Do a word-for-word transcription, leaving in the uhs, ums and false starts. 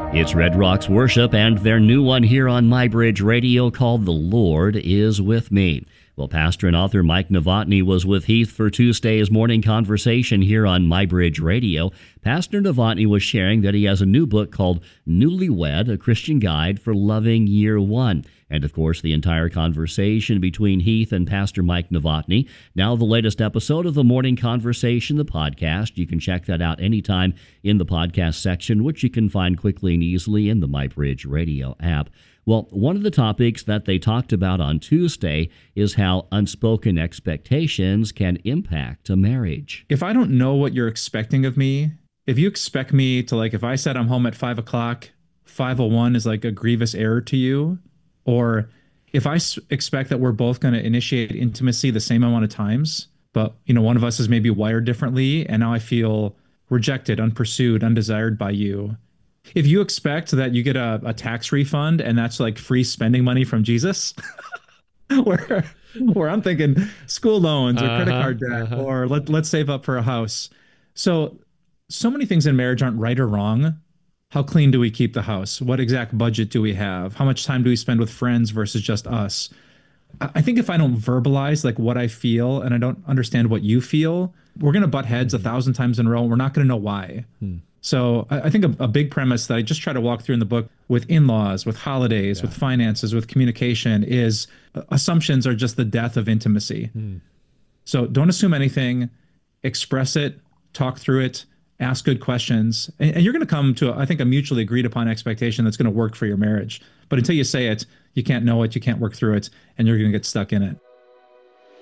It's Red Rocks Worship and their new one here on MyBridge Radio called The Lord Is With Me. Well, pastor and author Mike Novotny was with Heath for Tuesday's morning conversation here on MyBridge Radio. Pastor Novotny was sharing that he has a new book called Newlywed, a Christian Guide for Loving Year One. And, of course, the entire conversation between Heath and Pastor Mike Novotny. Now the latest episode of the Morning Conversation, the podcast. You can check that out anytime in the podcast section, which you can find quickly and easily in the MyBridge Radio app. Well, one of the topics that they talked about on Tuesday is how unspoken expectations can impact a marriage. If I don't know what you're expecting of me, if you expect me to, like, if I said I'm home at five o'clock, five oh one is like a grievous error to you, or if I s- expect that we're both going to initiate intimacy the same amount of times, but, you know, one of us is maybe wired differently, and now I feel rejected, unpursued, undesired by you. If you expect that you get a, a tax refund and that's like free spending money from Jesus, where where I'm thinking school loans or uh-huh, credit card debt, uh-huh. or let, let's save up for a house. So, so many things in marriage aren't right or wrong. How clean do we keep the house? What exact budget do we have? How much time do we spend with friends versus just us? I think if I don't verbalize like what I feel and I don't understand what you feel, we're going to butt heads mm-hmm. a thousand times in a row and we're not going to know why. Mm. So I, I think a, a big premise that I just try to walk through in the book with in-laws, with holidays, yeah. with finances, with communication is uh, assumptions are just the death of intimacy. Mm. So don't assume anything, express it, talk through it, ask good questions, and, and you're going to come to, I think, a mutually agreed upon expectation that's going to work for your marriage. But until you say it, you can't know it, you can't work through it, and you're going to get stuck in it.